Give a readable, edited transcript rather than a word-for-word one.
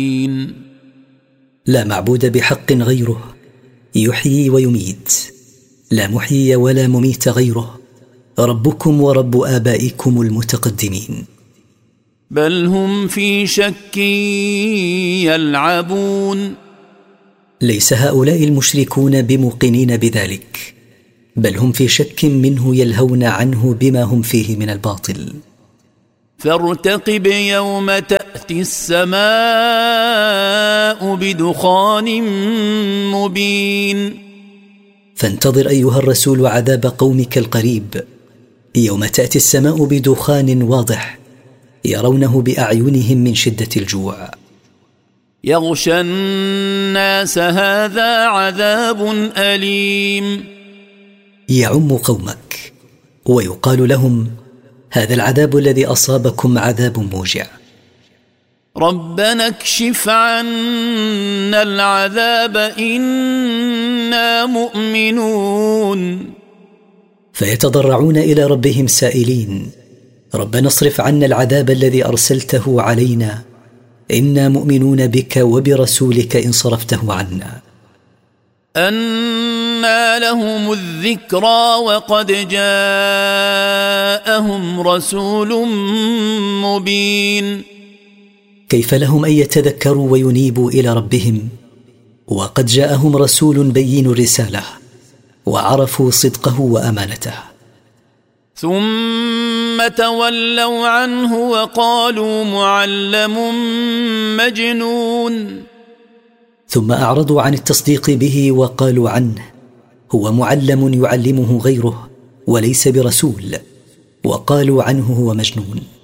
لا معبود بحق غيره، يحيي ويميت، لا محيي ولا مميت غيره، ربكم ورب آبائكم المتقدمين. بل هم في شك يلعبون. ليس هؤلاء المشركون بموقنين بذلك، بل هم في شك منه يلهون عنه بما هم فيه من الباطل. فارتقب يوم تأتي السماء بدخان مبين. فانتظر أيها الرسول عذاب قومك القريب، يوم تأتي السماء بدخان واضح يرونه بأعينهم من شدة الجوع. يغشى الناس هذا عذاب أليم. يعم قومك ويقال لهم هذا العذاب الذي أصابكم عذاب موجع. ربنا اكشف عنا العذاب إنا مؤمنون. فيتضرعون إلى ربهم سائلين ربنا اصرف عنا العذاب الذي أرسلته علينا، إنا مؤمنون بك وبرسولك إن صرفته عنا. أنى لهم الذكرى وقد جاءهم رسول مبين. كيف لهم أن يتذكروا وينيبوا إلى ربهم وقد جاءهم رسول بين الرسالة وعرفوا صدقه وأمانته؟ ثم تولوا عنه وقالوا معلم مجنون. ثم أعرضوا عن التصديق به وقالوا عنه هو معلم يعلمه غيره وليس برسول، وقالوا عنه هو مجنون.